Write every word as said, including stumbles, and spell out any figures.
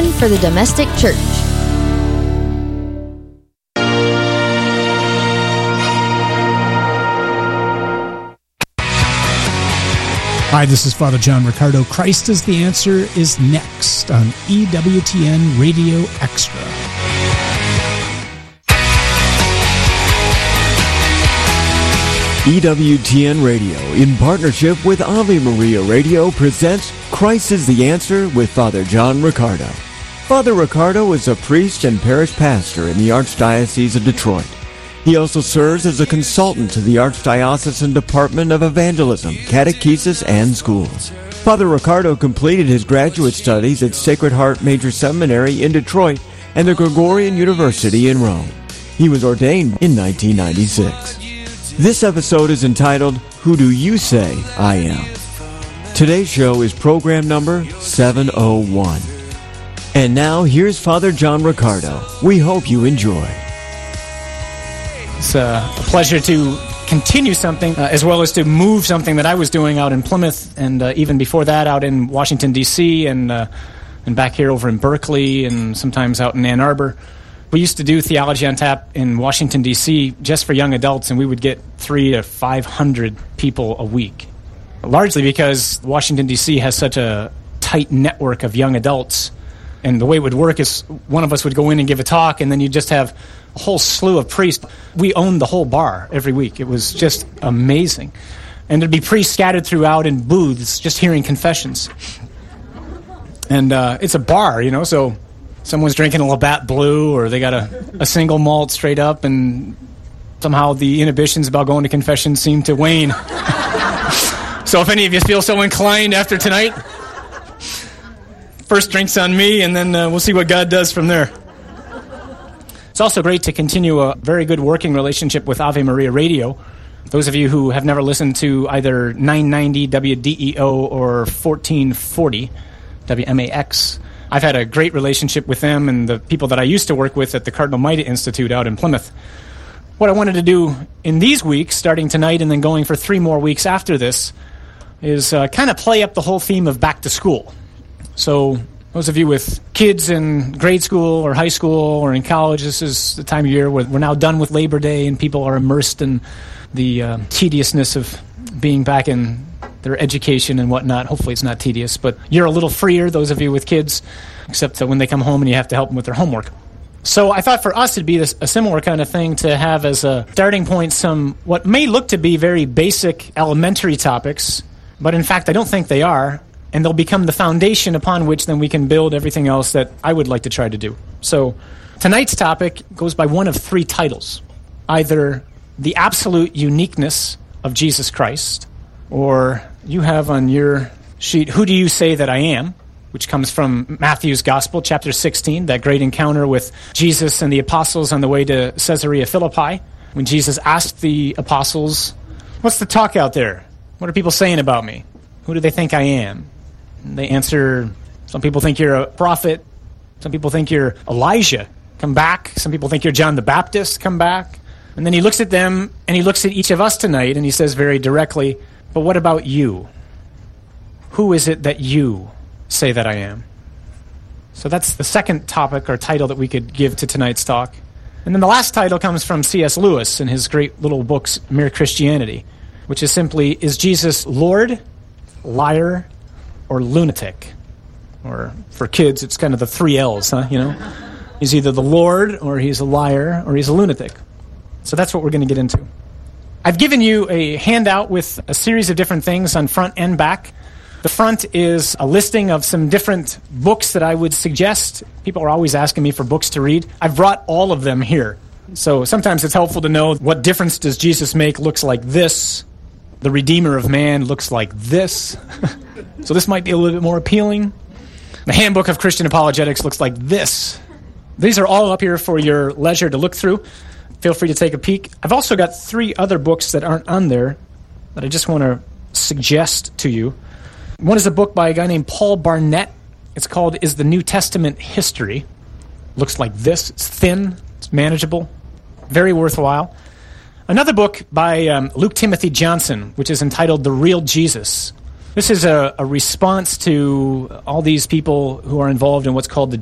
passion for the domestic church. Hi, this is Father John Riccardo. Christ is the Answer is next on E W T N Radio Extra. E W T N Radio, in partnership with Ave Maria Radio, presents Christ is the Answer with Father John Riccardo. Father Riccardo is a priest and parish pastor in the Archdiocese of Detroit. He also serves as a consultant to the Archdiocesan Department of Evangelism, Catechesis, and Schools. Father Riccardo completed his graduate studies at Sacred Heart Major Seminary in Detroit and the Gregorian University in Rome. He was ordained in nineteen ninety-six. This episode is entitled, Who Do You Say I Am? Today's show is program number seven oh one. And now, here's Father John Riccardo. We hope you enjoy. It's uh, a pleasure to continue something, uh, as well as to move something that I was doing out in Plymouth, and uh, even before that out in Washington, D C, and uh, and back here over in Berkeley, and sometimes out in Ann Arbor. We used to do Theology on Tap in Washington, D C, just for young adults, and we would get three to five hundred people a week, largely because Washington, D C has such a tight network of young adults. And the way it would work is one of us would go in and give a talk, and then you'd just have a whole slew of priests. We owned the whole bar every week. It was just amazing. And there'd be priests scattered throughout in booths just hearing confessions. And uh, it's a bar, you know, so someone's drinking a Labatt Blue, or they got a, a single malt straight up, and somehow the inhibitions about going to confession seem to wane. So if any of you feel so inclined after tonight, first drink's on me, and then uh, we'll see what God does from there. It's also great to continue a very good working relationship with Ave Maria Radio. Those of you who have never listened to either nine ninety W D E O or fourteen forty W M A X, I've had a great relationship with them and the people that I used to work with at the Cardinal Maida Institute out in Plymouth. What I wanted to do in these weeks, starting tonight and then going for three more weeks after this, is uh, kind of play up the whole theme of back to school. So those of you with kids in grade school or high school or in college, this is the time of year where we're now done with Labor Day and people are immersed in the uh, tediousness of being back in their education and whatnot. Hopefully it's not tedious, but you're a little freer, those of you with kids, except that when they come home and you have to help them with their homework. So I thought for us it'd be this, a similar kind of thing to have as a starting point some what may look to be very basic elementary topics, but in fact I don't think they are. And they'll become the foundation upon which then we can build everything else that I would like to try to do. So tonight's topic goes by one of three titles. Either the absolute uniqueness of Jesus Christ, or you have on your sheet, Who Do You Say That I Am? Which comes from Matthew's Gospel, chapter sixteen, that great encounter with Jesus and the apostles on the way to Caesarea Philippi, when Jesus asked the apostles, what's the talk out there? What are people saying about me? Who do they think I am? They answer, some people think you're a prophet. Some people think you're Elijah, come back. Some people think you're John the Baptist, come back. And then he looks at them, and he looks at each of us tonight, and he says very directly, but what about you? Who is it that you say that I am? So that's the second topic or title that we could give to tonight's talk. And then the last title comes from C S Lewis in his great little books, Mere Christianity, which is simply, is Jesus Lord, liar, or lunatic? Or for kids, it's kind of the three L's, huh, you know? He's either the Lord, or he's a liar, or he's a lunatic. So that's what we're going to get into. I've given you a handout with a series of different things on front and back. The front is a listing of some different books that I would suggest. People are always asking me for books to read. I've brought all of them here. So sometimes it's helpful to know what difference does Jesus make looks like this. The Redeemer of Man looks like this. So this might be a little bit more appealing. The Handbook of Christian Apologetics looks like this. These are all up here for your leisure to look through. Feel free to take a peek. I've also got three other books that aren't on there that I just want to suggest to you. One is a book by a guy named Paul Barnett. It's called Is the New Testament History? Looks like this. It's thin. It's manageable. Very worthwhile. Another book by um, Luke Timothy Johnson, which is entitled The Real Jesus. This is a, a response to all these people who are involved in what's called the